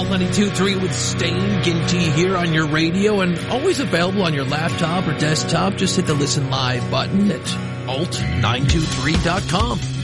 92.3 with Stain Ginty here on your radio, and always available on your laptop or desktop. Just hit the Listen Live button at alt923.com.